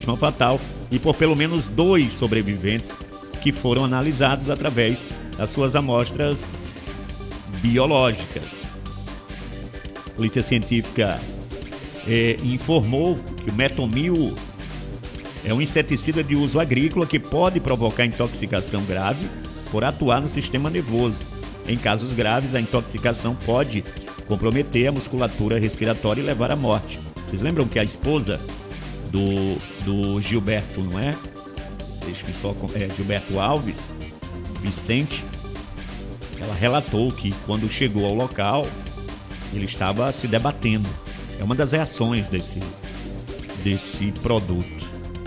vítima fatal e por pelo menos 2 sobreviventes que foram analisados através das suas amostras biológicas. A Polícia Científica informou que o metomil é um inseticida de uso agrícola que pode provocar intoxicação grave por atuar no sistema nervoso. Em casos graves, a intoxicação pode comprometer a musculatura respiratória e levar à morte. Vocês lembram que a esposa do Gilberto, não é? Gilberto Alves, Vicente, ela relatou que quando chegou ao local, ele estava se debatendo. É uma das reações desse produto.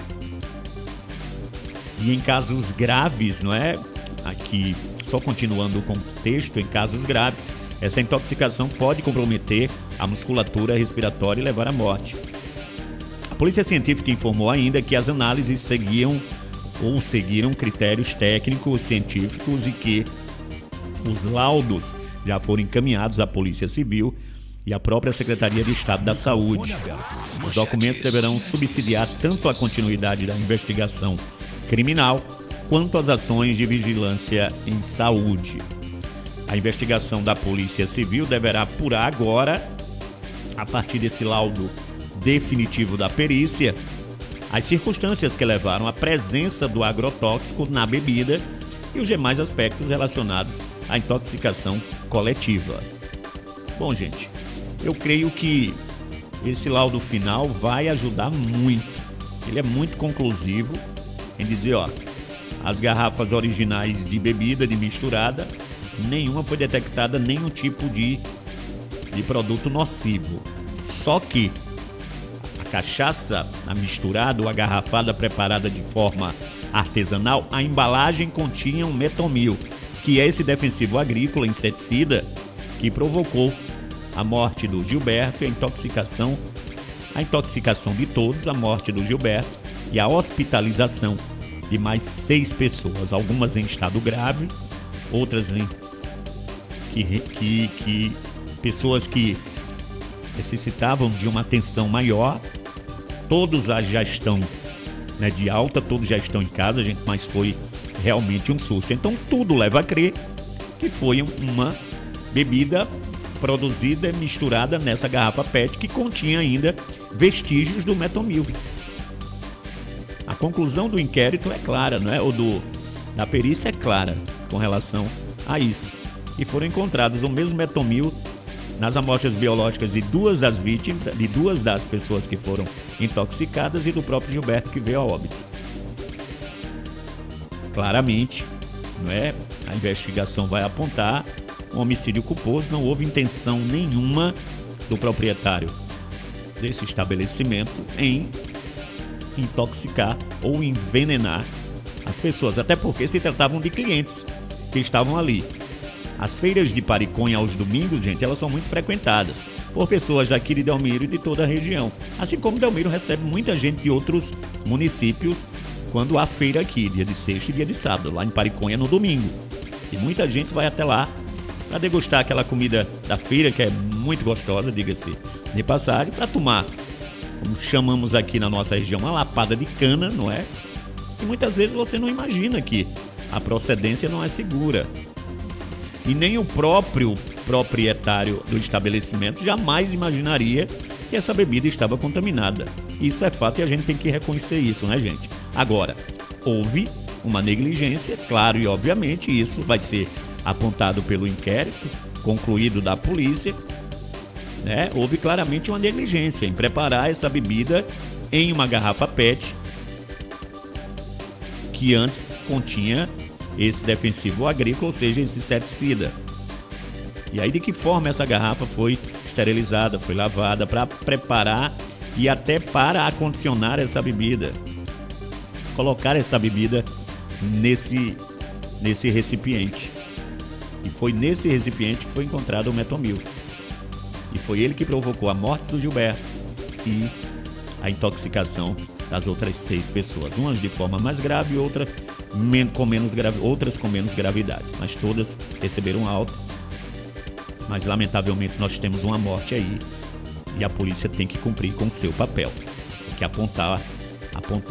E em casos graves, não é? Aqui, só continuando o contexto, em casos graves, essa intoxicação pode comprometer a musculatura respiratória e levar à morte. A Polícia Científica informou ainda que as análises seguiram critérios técnicos científicos e que os laudos já foram encaminhados à Polícia Civil e à própria Secretaria de Estado da Saúde. Os documentos deverão subsidiar tanto a continuidade da investigação criminal quanto as ações de vigilância em saúde. A investigação da Polícia Civil deverá apurar agora, a partir desse laudo definitivo da perícia, as circunstâncias que levaram à presença do agrotóxico na bebida e os demais aspectos relacionados à intoxicação coletiva. Bom, gente, eu creio que esse laudo final vai ajudar muito. Ele é muito conclusivo em dizer, as garrafas originais de bebida, de misturada, nenhuma foi detectada nenhum tipo de produto nocivo. Só que a cachaça, a misturada ou a garrafada preparada de forma artesanal, a embalagem continha um metomil, que é esse defensivo agrícola inseticida que provocou a morte do Gilberto e a intoxicação de todos, a morte do Gilberto e a hospitalização de mais 6 pessoas, algumas em estado grave, outras pessoas que necessitavam de uma atenção maior. Todos já estão de alta, todos já estão em casa, gente, mas foi realmente um susto. Então tudo leva a crer que foi uma bebida produzida e misturada nessa garrafa PET que continha ainda vestígios do metomil. A conclusão do inquérito é clara, não é? Da perícia é clara com relação a isso. E foram encontrados o mesmo metomil nas amostras biológicas de 2 das vítimas, de 2 das pessoas que foram intoxicadas e do próprio Gilberto que veio a óbito. Claramente, não é? A investigação vai apontar um homicídio culposo, não houve intenção nenhuma do proprietário desse estabelecimento em intoxicar ou envenenar as pessoas, até porque se tratavam de clientes que estavam ali. As feiras de Pariconha aos domingos, gente, elas são muito frequentadas por pessoas daqui de Delmiro e de toda a região. Assim como Delmiro recebe muita gente de outros municípios quando há feira aqui, dia de sexta e dia de sábado, lá em Pariconha no domingo. E muita gente vai até lá para degustar aquela comida da feira, que é muito gostosa, diga-se de passagem, para tomar, como chamamos aqui na nossa região, uma lapada de cana, não é? E muitas vezes você não imagina que a procedência não é segura. E nem o próprio proprietário do estabelecimento jamais imaginaria que essa bebida estava contaminada. Isso é fato e a gente tem que reconhecer isso, né, gente? Agora, houve uma negligência, claro, e obviamente isso vai ser apontado pelo inquérito concluído da polícia, né? Houve claramente uma negligência em preparar essa bebida em uma garrafa PET que antes continha esse defensivo agrícola, ou seja, esse inseticida. E aí de que forma essa garrafa foi esterilizada, foi lavada para preparar e até para acondicionar essa bebida, colocar essa bebida nesse recipiente. E foi nesse recipiente que foi encontrado o metomil. E foi ele que provocou a morte do Gilberto e a intoxicação das outras 6 pessoas. Umas de forma mais grave e outras com menos gravidade. Mas todas receberam alta. Mas lamentavelmente nós temos uma morte aí. E a polícia tem que cumprir com o seu papel. Tem que apontar